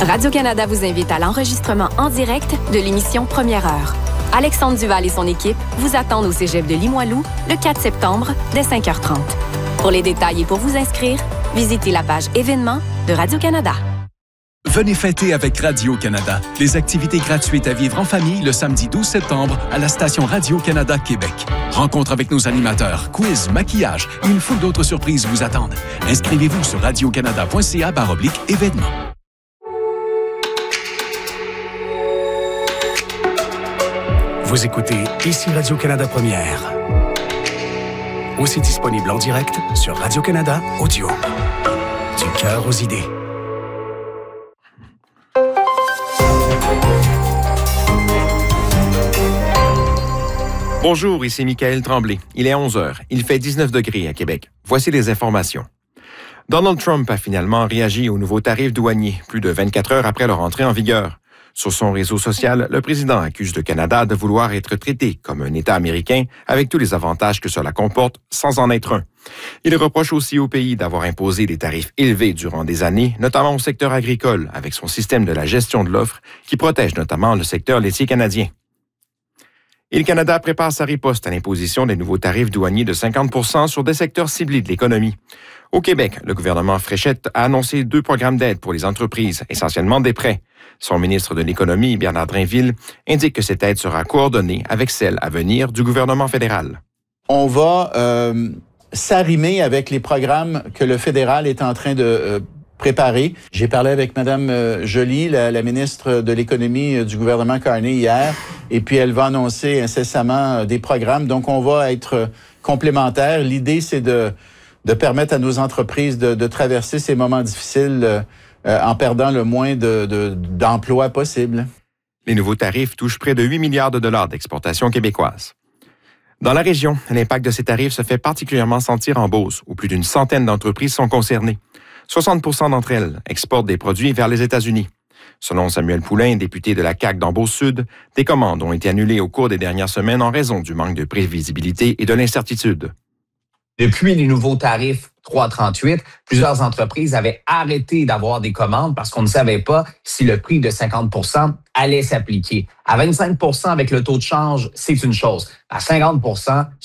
Radio-Canada vous invite à l'enregistrement en direct de l'émission Première Heure. Alexandre Duval et son équipe vous attendent au cégep de Limoilou le 4 septembre dès 5h30. Pour les détails et pour vous inscrire, visitez la page événements de Radio-Canada. Venez fêter avec Radio-Canada. Les activités gratuites à vivre en famille le samedi 12 septembre à la station Radio-Canada Québec. Rencontre avec nos animateurs, quiz, maquillage et une foule d'autres surprises vous attendent. Inscrivez-vous sur radiocanada.ca/événements. Vous écoutez ici Radio-Canada Première. Aussi disponible en direct sur Radio-Canada Audio. Du cœur aux idées. Bonjour, ici Michael Tremblay. Il est 11h. Il fait 19 degrés à Québec. Voici les informations. Donald Trump a finalement réagi aux nouveaux tarifs douaniers, plus de 24 heures après leur entrée en vigueur. Sur son réseau social, le président accuse le Canada de vouloir être traité comme un État américain avec tous les avantages que cela comporte sans en être un. Il reproche aussi au pays d'avoir imposé des tarifs élevés durant des années, notamment au secteur agricole, avec son système de la gestion de l'offre qui protège notamment le secteur laitier canadien. Et le Canada prépare sa riposte à l'imposition des nouveaux tarifs douaniers de 50 % sur des secteurs ciblés de l'économie. Au Québec, le gouvernement Fréchette a annoncé 2 programmes d'aide pour les entreprises, essentiellement des prêts. Son ministre de l'Économie, Bernard Drinville, indique que cette aide sera coordonnée avec celle à venir du gouvernement fédéral. On va s'arrimer avec les programmes que le fédéral est en train de préparer. J'ai parlé avec Mme Joly, la ministre de l'Économie du gouvernement Carney hier, et puis elle va annoncer incessamment des programmes. Donc, on va être complémentaires. L'idée, c'est de permettre à nos entreprises de traverser ces moments difficiles en perdant le moins d'emplois possible. Les nouveaux tarifs touchent près de 8 milliards de dollars d'exportation québécoise. Dans la région, l'impact de ces tarifs se fait particulièrement sentir en Beauce, où plus d'une centaine d'entreprises sont concernées. 60 % d'entre elles exportent des produits vers les États-Unis. Selon Samuel Poulain, député de la CAQ dans Beauce-Sud, des commandes ont été annulées au cours des dernières semaines en raison du manque de prévisibilité et de l'incertitude. Depuis les nouveaux tarifs 3,38, plusieurs entreprises avaient arrêté d'avoir des commandes parce qu'on ne savait pas si le prix de 50 % allait s'appliquer. À 25 % avec le taux de change, c'est une chose. À 50 %,